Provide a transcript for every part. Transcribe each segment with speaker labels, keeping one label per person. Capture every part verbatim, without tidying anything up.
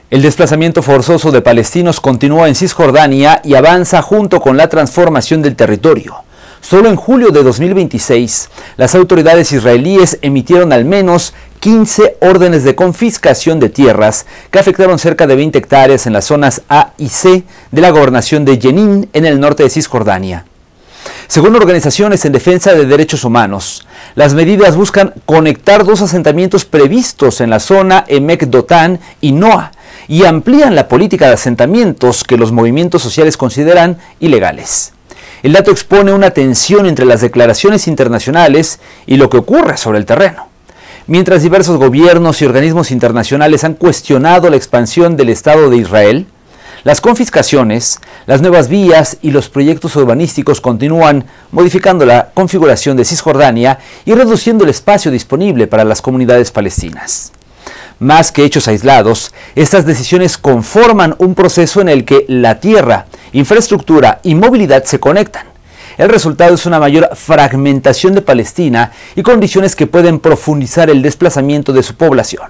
Speaker 1: El desplazamiento forzoso de palestinos continúa en Cisjordania y avanza junto con la transformación del territorio. Solo en julio de dos mil veintiséis, las autoridades israelíes emitieron al menos quince órdenes de confiscación de tierras que afectaron cerca de veinte hectáreas en las zonas A y C de la gobernación de Jenin, en el norte de Cisjordania. Según organizaciones en defensa de derechos humanos, las medidas buscan conectar dos asentamientos previstos en la zona Emek Dotan y Noa y amplían la política de asentamientos que los movimientos sociales consideran ilegales. El dato expone una tensión entre las declaraciones internacionales y lo que ocurre sobre el terreno. Mientras diversos gobiernos y organismos internacionales han cuestionado la expansión del Estado de Israel, las confiscaciones, las nuevas vías y los proyectos urbanísticos continúan modificando la configuración de Cisjordania y reduciendo el espacio disponible para las comunidades palestinas. Más que hechos aislados, estas decisiones conforman un proceso en el que la tierra, infraestructura y movilidad se conectan. El resultado es una mayor fragmentación de Palestina y condiciones que pueden profundizar el desplazamiento de su población.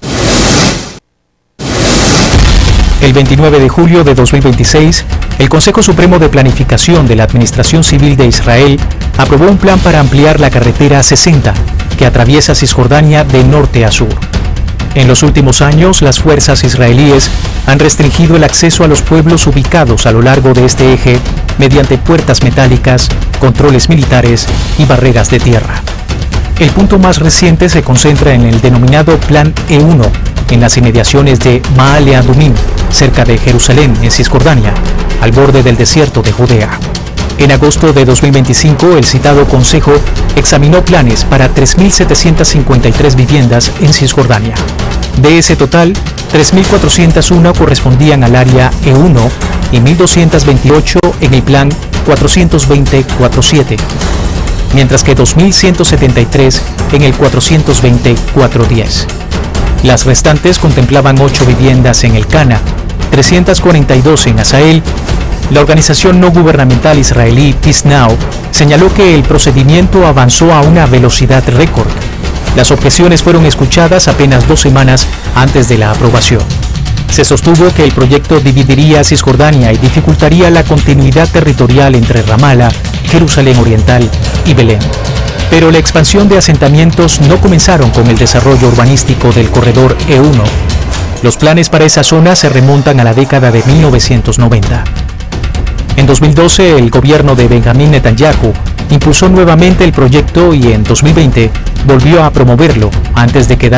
Speaker 2: El veintinueve de julio de dos mil veintiséis, el Consejo Supremo de Planificación de la Administración Civil de Israel aprobó un plan para ampliar la carretera sesenta, que atraviesa Cisjordania de norte a sur. En los últimos años, las fuerzas israelíes han restringido el acceso a los pueblos ubicados a lo largo de este eje mediante puertas metálicas, controles militares y barreras de tierra. El punto más reciente se concentra en el denominado Plan E uno, en las inmediaciones de Maale Adumim, cerca de Jerusalén, en Cisjordania, al borde del desierto de Judea. En agosto de dos mil veinticinco, el citado Consejo examinó planes para tres mil setecientas cincuenta y tres viviendas en Cisjordania. De ese total, tres mil cuatrocientas uno correspondían al área E uno y mil doscientas veintiocho en el plan cuatrocientos veinte cuarenta y siete, mientras que dos mil ciento setenta y tres en el cuatrocientos veinte cuatrocientos diez. Las restantes contemplaban ocho viviendas en el Cana, trescientas cuarenta y dos en Asael. La organización no gubernamental israelí Peace Now señaló que el procedimiento avanzó a una velocidad récord. Las objeciones fueron escuchadas apenas dos semanas antes de la aprobación. Se sostuvo que el proyecto dividiría Cisjordania y dificultaría la continuidad territorial entre Ramallah, Jerusalén Oriental y Belén. Pero la expansión de asentamientos no comenzaron con el desarrollo urbanístico del corredor E uno. Los planes para esa zona se remontan a la década de mil novecientos noventa. En dos mil doce, el gobierno de Benjamín Netanyahu impulsó nuevamente el proyecto y en dos mil veinte volvió a promoverlo antes de quedar